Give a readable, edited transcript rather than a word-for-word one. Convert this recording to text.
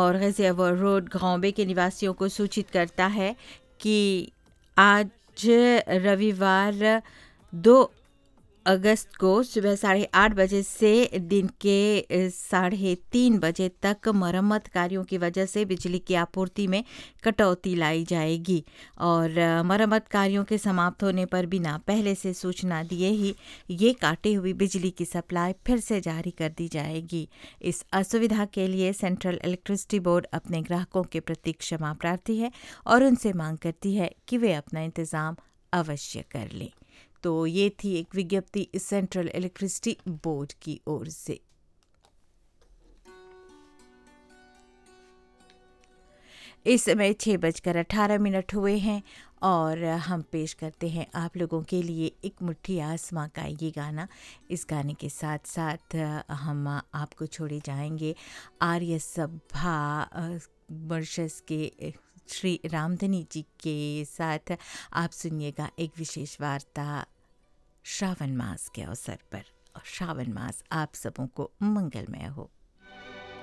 और रेज़र्वोयर रोड ग्रांबे के निवासियों को सूचित करता है कि आज रविवार 2 अगस्त को सुबह 8:30 बजे से दिन के 3:30 बजे तक मरम्मत कार्यों की वजह से बिजली की आपूर्ति में कटौती लाई जाएगी और मरम्मत कार्यों के समाप्त होने पर बिना पहले से सूचना दिए ही ये काटी हुई बिजली की सप्लाई फिर से जारी कर दी जाएगी। इस असुविधा के लिए सेंट्रल इलेक्ट्रिसिटी बोर्ड अपने ग्राहकों के प्रति क्षमा प्रार्थी है और उनसे मांग करती है कि वे अपना इंतज़ाम अवश्य कर लें। तो ये थी एक विज्ञप्ति सेंट्रल इलेक्ट्रिसिटी बोर्ड की ओर से। इस समय 6:18 हुए हैं और हम पेश करते हैं आप लोगों के लिए एक मुट्ठी आसमां का ये गाना। इस गाने के साथ साथ हम आपको छोड़े जाएंगे आर्य सभा मॉरिशस के श्री रामधनी जी के साथ। आप सुनिएगा एक विशेष वार्ता श्रावण मास के अवसर पर। और श्रावण मास आप सबों को मंगलमय हो।